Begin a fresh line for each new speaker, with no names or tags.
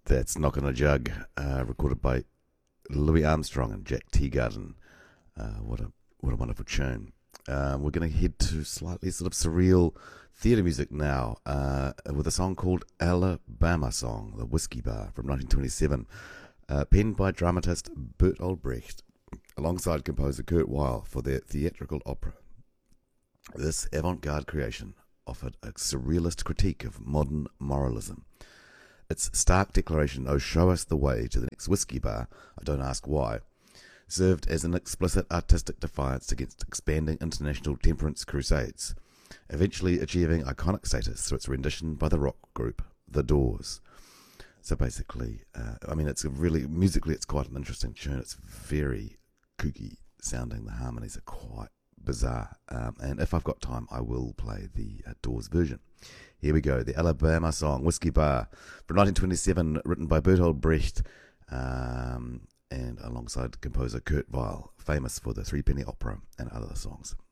That's Knockin' a Jug, recorded by Louis Armstrong and Jack Teagarden. What a wonderful tune. We're going to head to slightly sort of surreal theatre music now with a song called Alabama Song, the Whiskey Bar from 1927, penned by dramatist Bertolt Brecht alongside composer Kurt Weill for their theatrical opera. This avant-garde creation offered a surrealist critique of modern moralism. Its stark declaration, "Oh, show us the way to the next whiskey bar, I don't ask why," served as an explicit artistic defiance against expanding international temperance crusades, eventually achieving iconic status through its rendition by the rock group The Doors. So basically, it's musically it's quite an interesting tune. It's very kooky sounding. The harmonies are quite bizarre. And if I've got time, I will play the Doors version. Here we go, the Alabama Song, Whiskey Bar, from 1927, written by Bertolt Brecht, and alongside composer Kurt Weill, famous for the Threepenny Opera and other songs.